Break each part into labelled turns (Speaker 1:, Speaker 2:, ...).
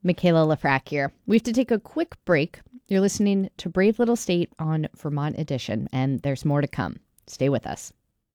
Speaker 1: Michaela Lafrac here. We have to take a quick break. You're listening to Brave Little State on Vermont Edition, and there's more to come. Stay with us.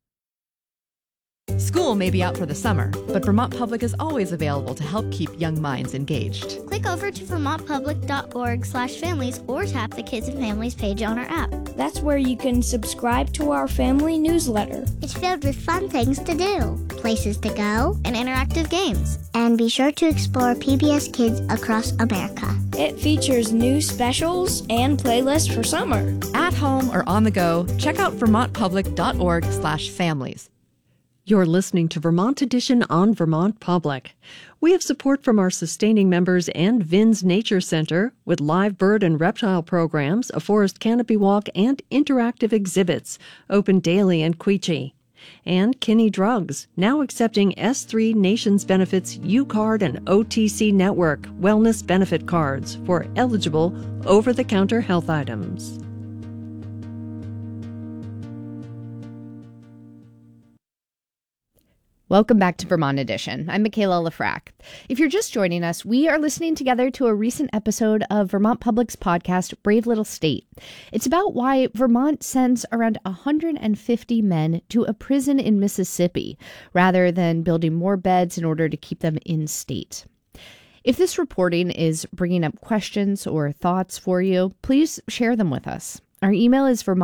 Speaker 2: School may be out for the summer, but Vermont Public is always available to help keep young minds engaged.
Speaker 3: Click over to vermontpublic.org/families or tap the Kids and Families page on our app.
Speaker 4: That's where you can subscribe to our family newsletter.
Speaker 3: It's filled with fun things to do, places to go, and interactive games. And be sure to explore PBS Kids across America.
Speaker 4: It features new specials and playlists for summer.
Speaker 2: At home or on the go, check out vermontpublic.org/families.
Speaker 5: You're listening to Vermont Edition on Vermont Public. We have support from our sustaining members and VINS Nature Center with live bird and reptile programs, a forest canopy walk, and interactive exhibits, open daily in Quechee. And Kinney Drugs, now accepting S3 Nations Benefits U-Card and OTC Network wellness benefit cards for eligible over-the-counter health items.
Speaker 1: Welcome back to Vermont Edition. I'm Michaela Lafrac. If you're just joining us, we are listening together to a recent episode of Vermont Public's podcast, Brave Little State. It's about why Vermont sends around 150 men to a prison in Mississippi, rather than building more beds in order to keep them in state. If this reporting is bringing up questions or thoughts for you, please share them with us. Our email is